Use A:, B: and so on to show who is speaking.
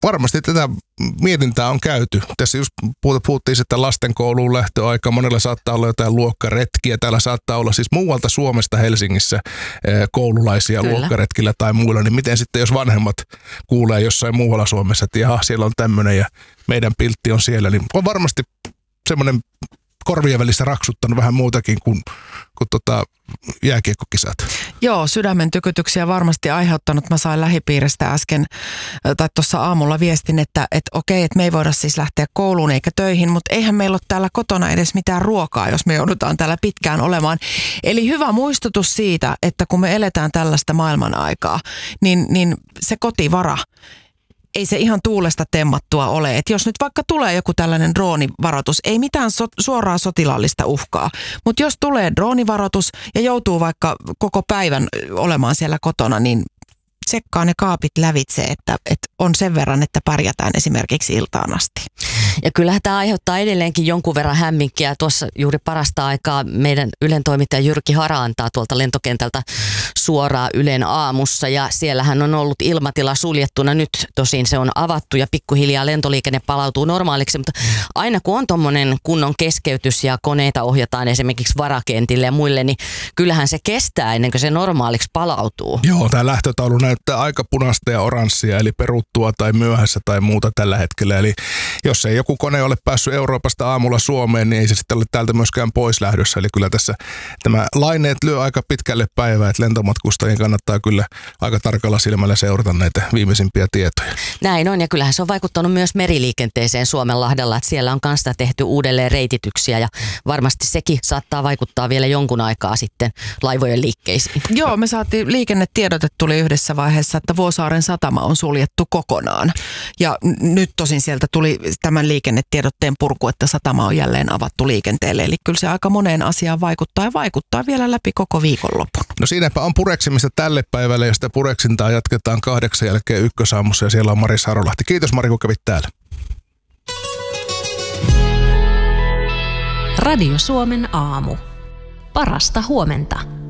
A: varmasti tätä mietintää on käyty. Tässä just puhuttiin, että lasten kouluun lähtöaika, monella saattaa olla jotain luokkaretkiä. Täällä saattaa olla siis muualta Suomesta Helsingissä koululaisia luokkaretkillä tai muilla. Niin miten sitten, jos vanhemmat kuulee jossain muualla Suomessa, että jaha, siellä on tämmöinen ja meidän piltti on siellä, niin on varmasti semmoinen korvien välissä raksuttanut vähän muutakin kuin jääkiekkokisat.
B: Joo, sydämen tykytyksiä varmasti aiheuttanut. Mä sain lähipiiristä äsken, tai tuossa aamulla viestin, että okei, että me ei voida siis lähteä kouluun eikä töihin, mutta eihän meillä ole täällä kotona edes mitään ruokaa, jos me joudutaan täällä pitkään olemaan. Eli hyvä muistutus siitä, että kun me eletään tällaista maailman aikaa, niin se kotivara, ei se ihan tuulesta temmattua ole. Et jos nyt vaikka tulee joku tällainen droonivaroitus, ei mitään suoraa sotilaallista uhkaa, mutta jos tulee droonivaroitus ja joutuu vaikka koko päivän olemaan siellä kotona, niin tsekkaa ne kaapit lävitse, että on sen verran, että pärjätään esimerkiksi iltaan asti.
C: Ja kyllähän tämä aiheuttaa edelleenkin jonkun verran hämminkiä. Tuossa juuri parasta aikaa meidän Ylen toimittaja Jyrki Hara antaa tuolta lentokentältä suoraan Ylen aamussa. Ja siellähän on ollut ilmatila suljettuna. Nyt tosin se on avattu ja pikkuhiljaa lentoliikenne palautuu normaaliksi. Mutta aina kun on tuommoinen kunnon keskeytys ja koneita ohjataan esimerkiksi varakentille ja muille, niin kyllähän se kestää ennen kuin se normaaliksi palautuu.
A: Joo, tämä lähtötaulu näyttää aika punaista ja oranssia, eli peruttua tai myöhässä tai muuta tällä hetkellä. Eli jos ei joku kone ole päässyt Euroopasta aamulla Suomeen, niin ei se sitten ole täältä myöskään pois lähdössä. Eli kyllä tässä tämä laineet lyö aika pitkälle päivää, että lentomatkustajien kannattaa kyllä aika tarkalla silmällä seurata näitä viimeisimpiä tietoja.
C: Näin on, ja kyllähän se on vaikuttanut myös meriliikenteeseen Suomenlahdella, että siellä on kanssa tehty uudelleen reitityksiä, ja varmasti sekin saattaa vaikuttaa vielä jonkun aikaa sitten laivojen liikkeisiin.
B: Joo, me saatiin liikennetiedote tuli yhdessä vaiheessa, että Vuosaaren satama on suljettu kokonaan. Ja nyt tosin sieltä tuli tämän liikennetiedotteen purku, että satama on jälleen avattu liikenteelle. Eli kyllä se aika moneen asiaan vaikuttaa ja vaikuttaa vielä läpi koko viikonlopun.
A: No siinäpä on pureksimista tälle päivälle ja sitä pureksintaa jatketaan 8 jälkeen Ykkösaamussa ja siellä on Mari Sarolahti. Kiitos Mari, kun kävit täällä.
D: Radio Suomen aamu. Parasta huomenta.